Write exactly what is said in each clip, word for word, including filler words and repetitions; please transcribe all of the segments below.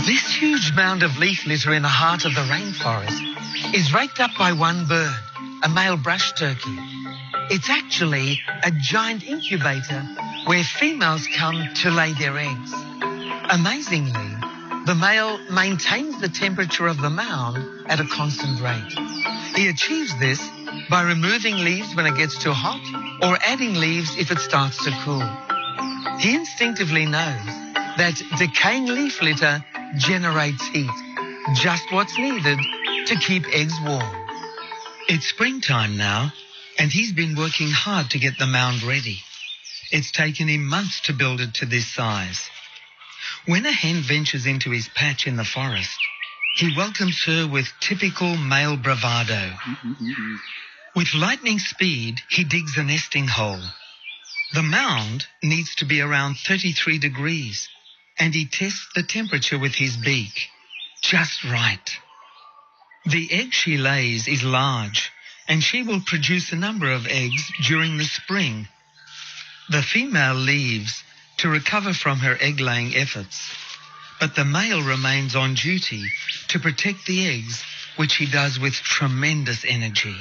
This huge mound of leaf litter in the heart of the rainforest is raked up by one bird, a male brush turkey. It's actually a giant incubator where females come to lay their eggs. Amazingly, the male maintains the temperature of the mound at a constant rate. He achieves this by removing leaves when it gets too hot or adding leaves if it starts to cool. He instinctively knows that decaying leaf litter generates heat, just what's needed to keep eggs warm. It's springtime now, and he's been working hard to get the mound ready. It's taken him months to build it to this size. When a hen ventures into his patch in the forest, he welcomes her with typical male bravado. With lightning speed, he digs a nesting hole. The mound needs to be around thirty-three degrees, and he tests the temperature with his beak. Just right. The egg she lays is large, and she will produce a number of eggs during the spring. The female leaves to recover from her egg-laying efforts, but the male remains on duty to protect the eggs, which he does with tremendous energy.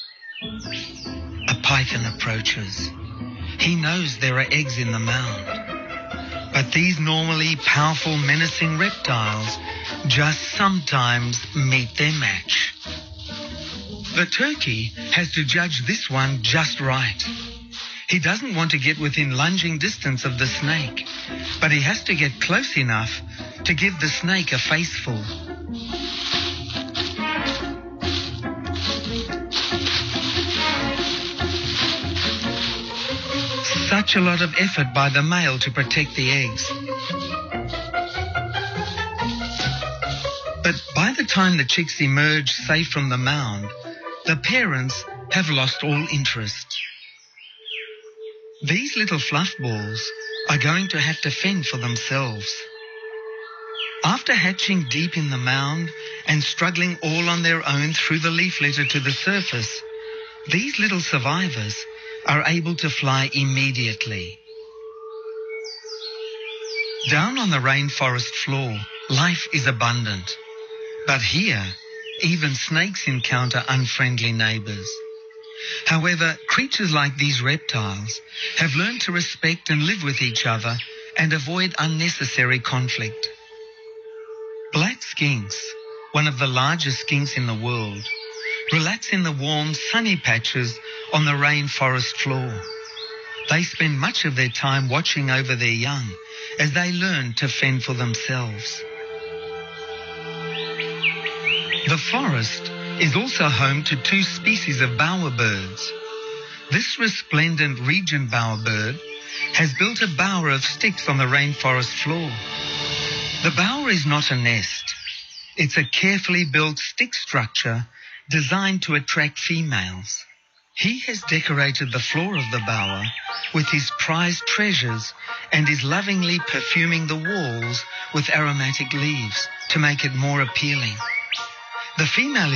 A python approaches. He knows there are eggs in the mound. But these normally powerful, menacing reptiles just sometimes meet their match. The turkey has to judge this one just right. He doesn't want to get within lunging distance of the snake, but he has to get close enough to give the snake a faceful. Such a lot of effort by the male to protect the eggs. But by the time the chicks emerge safe from the mound, the parents have lost all interest. These little fluff balls are going to have to fend for themselves. After hatching deep in the mound and struggling all on their own through the leaf litter to the surface, these little survivors are able to fly immediately. Down on the rainforest floor, life is abundant. But here, even snakes encounter unfriendly neighbors. However, creatures like these reptiles have learned to respect and live with each other and avoid unnecessary conflict. Black skinks, one of the largest skinks in the world, relax in the warm, sunny patches on the rainforest floor. They spend much of their time watching over their young as they learn to fend for themselves. The forest is also home to two species of bowerbirds. This resplendent regent bowerbird has built a bower of sticks on the rainforest floor. The bower is not a nest. It's a carefully built stick structure designed to attract females. He has decorated the floor of the bower with his prized treasures and is lovingly perfuming the walls with aromatic leaves to make it more appealing. The female